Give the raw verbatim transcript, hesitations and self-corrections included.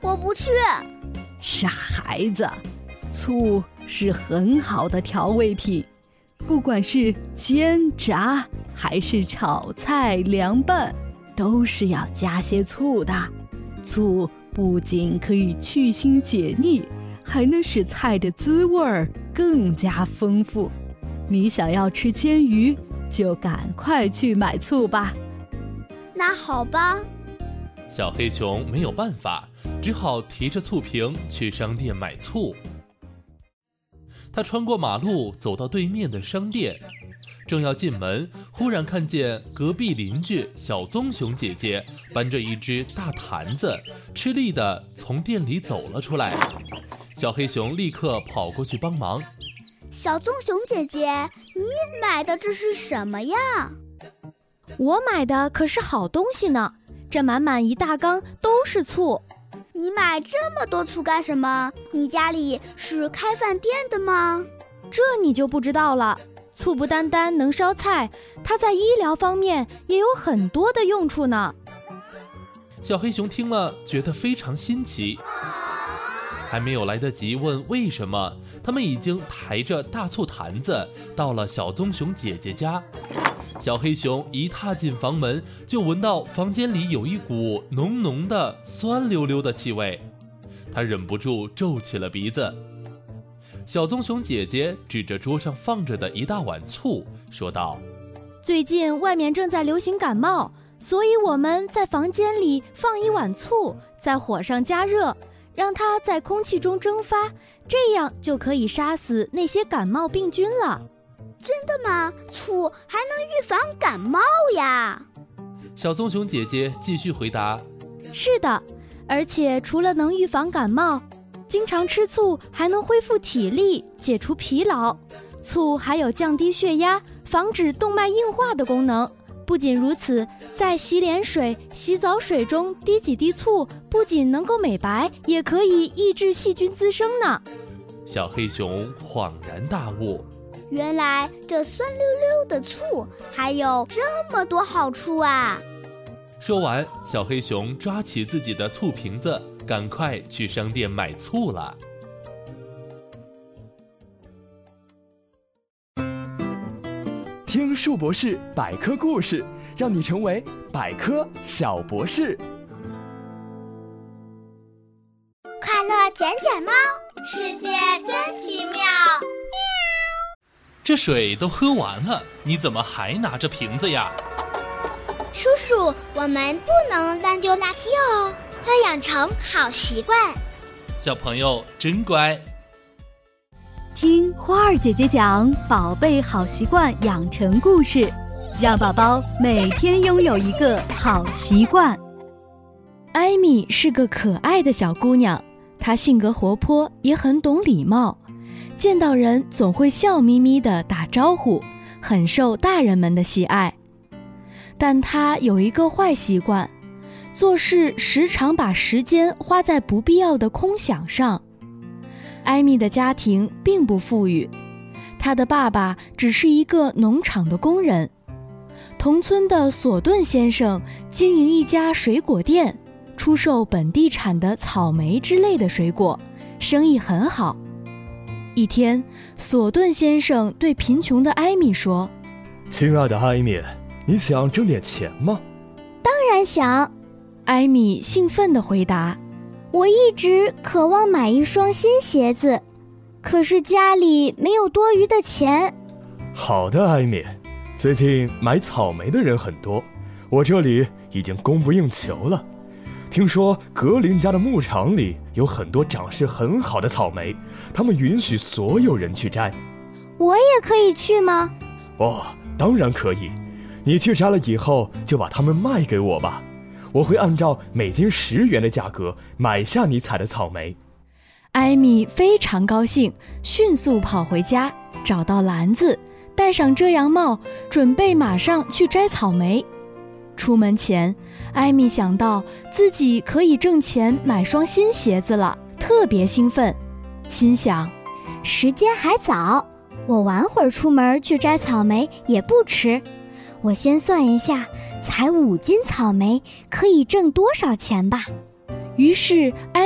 我不去。 傻孩子，醋是很好的调味品，不管是煎炸还是炒菜凉拌，都是要加些醋的。醋不仅可以去腥解腻，还能使菜的滋味儿更加丰富。你想要吃煎鱼，就赶快去买醋吧。 那好吧。 小黑熊没有办法，只好提着醋瓶去商店买醋。他穿过马路，走到对面的商店，正要进门，忽然看见隔壁邻居小棕熊姐姐搬着一只大坛子，吃力地从店里走了出来。小黑熊立刻跑过去帮忙。 小棕熊姐姐，你买的这是什么呀？ 我买的可是好东西呢，这满满一大缸都是醋。 你买这么多醋干什么？你家里是开饭店的吗？ 这你就不知道了。醋不单单能烧菜，它在医疗方面也有很多的用处呢。 小黑熊听了觉得非常新奇，还没有来得及问为什么，他们已经抬着大醋坛子到了小棕熊姐姐家。小黑熊一踏进房门，就闻到房间里有一股浓浓的酸溜溜的气味，他忍不住皱起了鼻子。小棕熊姐姐指着桌上放着的一大碗醋说道： 最近外面正在流行感冒，所以我们在房间里放一碗醋，在火上加热，让它在空气中蒸发，这样就可以杀死那些感冒病菌了。 真的吗？醋还能预防感冒呀？ 小棕熊姐姐继续回答： 是的，而且除了能预防感冒，经常吃醋还能恢复体力，解除疲劳。醋还有降低血压、防止动脉硬化的功能。不仅如此，在洗脸水、洗澡水中滴几滴醋，不仅能够美白，也可以抑制细菌滋生呢。 小黑熊恍然大悟， 原来这酸溜溜的醋还有这么多好处啊！ 说完，小黑熊抓起自己的醋瓶子，赶快去商店买醋了。 听树博士百科故事，让你成为百科小博士。 快乐卷卷猫，世界真奇妙。 这水都喝完了，你怎么还拿着瓶子呀？ 叔叔，我们不能乱丢垃圾哦，要养成好习惯。 小朋友真乖。 听花儿姐姐讲宝贝好习惯养成故事，让宝宝每天拥有一个好习惯。 艾米是个可爱的小姑娘，她性格活泼，也很懂礼貌，见到人总会笑眯眯地打招呼，很受大人们的喜爱。但她有一个坏习惯，做事时常把时间花在不必要的空想上。艾米的家庭并不富裕，她的爸爸只是一个农场的工人。同村的索顿先生经营一家水果店，出售本地产的草莓之类的水果，生意很好。一天，索顿先生对贫穷的艾米说： 亲爱的艾米，你想挣点钱吗？ 当然想。 艾米兴奋地回答： 我一直渴望买一双新鞋子，可是家里没有多余的钱。 好的，艾米，最近买草莓的人很多，我这里已经供不应求了。听说格林家的牧场里有很多长势很好的草莓，他们允许所有人去摘。 我也可以去吗？ 哦，当然可以。你去摘了以后就把它们卖给我吧，我会按照每斤十元的价格买下你采的草莓。 艾米非常高兴，迅速跑回家，找到篮子，戴上遮阳帽，准备马上去摘草莓。出门前，艾米想到自己可以挣钱买双新鞋子了，特别兴奋，心想： 时间还早，我晚会儿出门去摘草莓也不迟。我先算一下，采五斤草莓可以挣多少钱吧。 于是艾